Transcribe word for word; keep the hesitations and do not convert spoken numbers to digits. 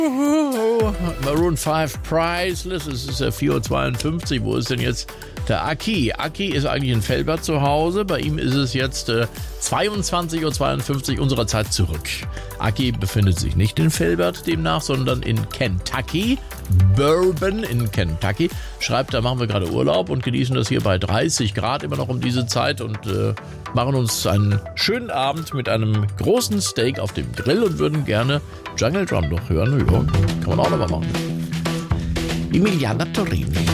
Maroon fünf Priceless, es ist ja vier Uhr zweiundfünfzig. Wo ist denn jetzt der Aki? Aki ist eigentlich in Velbert zu Hause. Bei ihm ist es jetzt äh, zweiundzwanzig Uhr zweiundfünfzig unserer Zeit zurück. Aki befindet sich nicht in Velbert demnach, sondern in Kentucky. Bourbon in Kentucky. Schreibt, da machen wir gerade Urlaub und genießen das hier bei dreißig Grad immer noch um diese Zeit und äh, machen uns einen schönen Abend mit einem großen Steak auf dem Grill und würden gerne Jungle Drum noch hören. Ja, kann man auch noch mal machen. Emiliana Torrini.